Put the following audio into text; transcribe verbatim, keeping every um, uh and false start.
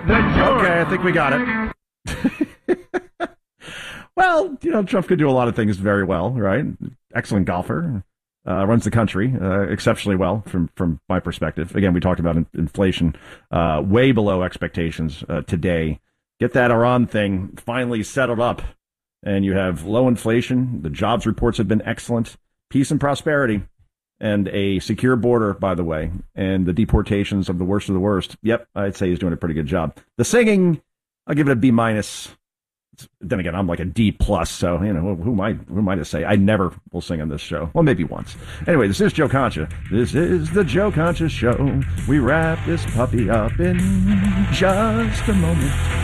Okay, I think we got it. Well, you know, Trump could do a lot of things very well, right? Excellent golfer. Uh, runs the country uh, exceptionally well from, from my perspective. Again, we talked about in, inflation uh, way below expectations uh, today. Get that Iran thing finally settled up, and you have low inflation. The jobs reports have been excellent. Peace and prosperity, and a secure border, by the way, and the deportations of the worst of the worst. Yep, I'd say he's doing a pretty good job. The singing, I'll give it a B minus. Then again, I'm like a D plus, so you know who am I? Who am I to say? I never will sing on this show. Well, maybe once. Anyway, this is Joe Concha. This is the Joe Concha Show. We wrap this puppy up in just a moment.